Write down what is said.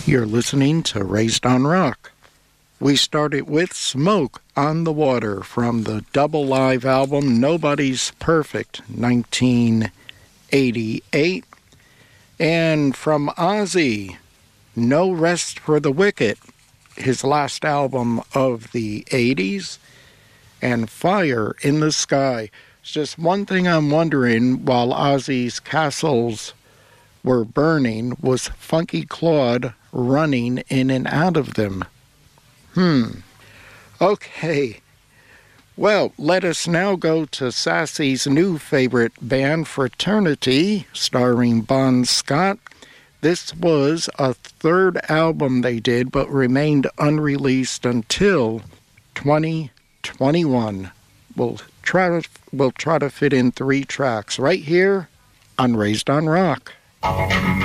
You're listening to Raised on Rock. We started with Smoke on the Water from the double live album Nobody's Perfect, 1988. And from Ozzy, No Rest for the Wicked, his last album of the 80s, and Fire in the Sky. It's just one thing I'm wondering, while Ozzy's castles were burning, was Funky Claude running in and out of them? Okay. Well, let us now go to Sassy's new favorite band, Fraternity, starring Bon Scott. This was a third album they did, but remained unreleased until 2021. We'll try to fit in 3 tracks right here on Raised on Rock.